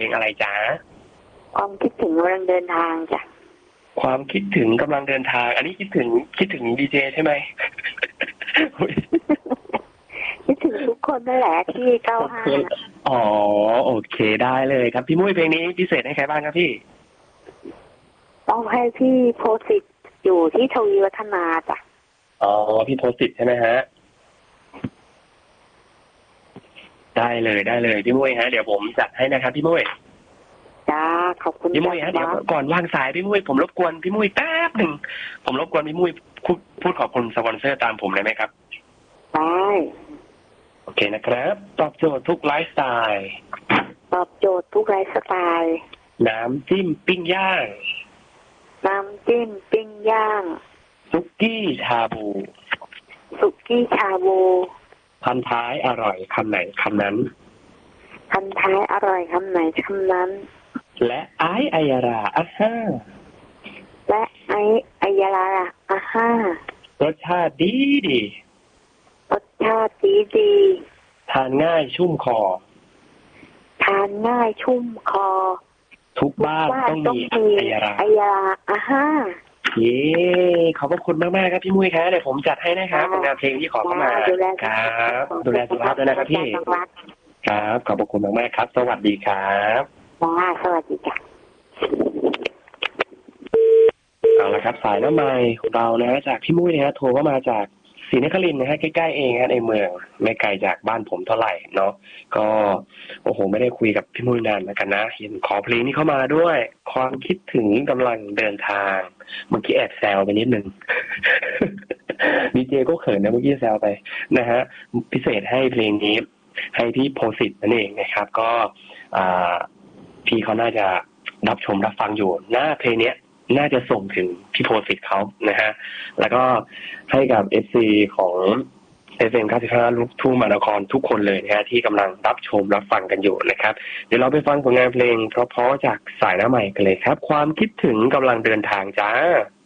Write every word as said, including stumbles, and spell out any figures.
ลงอะไรจ๊ะความคิดถึงกำลังเดินทางจ้ะความคิดถึงกำลังเดินทางอันนี้คิดถึงคิดถึงดีเจใช่ไหมคิดถึงทุกคนนั่นแหละที่เก้าห้าอ๋อโอเคได้เลยครับพี่มุ้ยเพลงนี้พิเศษให้ใครบ้างครับพี่ต้องให้พี่โพสิตอยู่ที่ทวีวัฒนาจ้ะอ๋อพี่โพสิตใช่ไหมฮะได้เลยได้เลยพี่มุ้ยฮะเดี๋ยวผมจัดให้นะครับพี่มุ้ยจ้าขอบคุณพี่มุ้ยฮะเดี๋ยวก่อนวางสายพี่มุ้ยผมรบกวนพี่มุ้ยแป๊บหนึ่งผมรบกวนพี่มุ้ยพูดพูดขอบคุณสปอนเซอร์ตามผมได้ไหมครับได้โอเคนะครับตอบโจทย์ทุกไลฟ์สไตล์ตอบโจทย์ทุกไลฟ์สไตล์น้ำจิ้มปิ้งย่างน้ำจิ้มปิ้งย่างซุกี้ชาบูซุกี้ชาบูพันท้ายอร่อยคำไหนคำนั้นพันท้ายอร่อยคำไหนคำนั้นและไอไอยาราอ่ะฮ่าและไอไอยาราอ่ะฮ่ารสชาติดีดีรสชาติดีดีทานง่ายชุ่มคอทานง่ายชุ่มคอทุกบ้านต้องมีไอยาราไอยาราอ่ะฮ่าเย้ขอบพระคุณมากๆครับพี่มุ้ยครับเดี๋ยวผมจัดให้นะครับเป็นแนวเพลงที่ขอเข้ามาครับดูแลสุขภาพด้วยนะครับพี่ครับขอบพระคุณมากๆครับสวัสดีครับจ้าสวัสดีจ้ะเอาละครับสายน้ำไม้ของเรานะจากพี่มุ้ยนะฮะโทรเข้ามาจากศรีนครินทร์นะฮะใกล้ๆเองฮะในเมืองไม่ไกลจากบ้านผมเท่าไหร่เนาะก็โอ้โหไม่ได้คุยกับพี่มุ้ยนานแล้วกันนะเห็นขอเพลงนี้เข้ามาด้วยความคิดถึงกำลังเดินทางเมื่อกี้แอบแซวไปนิดนึง ดีเจก็เขินนะเมื่อกี้แซวไปนะฮะพิเศษให้เพลงนี้ให้พี่โพสิตนั่นเองนะครับก็อ่าพี่เขาน่าจะรับชมรับฟังอยู่หน้าเพลงนี้น่าจะส่งถึงพี่โพสิตเขานะฮะแล้วก็ให้กับ เอฟ ซี ของ เอฟ เอ็ม เก้าสิบห้า ลูกทุ่งมหานครทุกคนเลยนะฮะที่กำลังรับชมรับฟังกันอยู่นะครับเดี๋ยวเราไปฟังผลงานเพลงเพราะๆจากสายหน้าใหม่กันเลยครับความคิดถึงกำลังเดินทางจ้า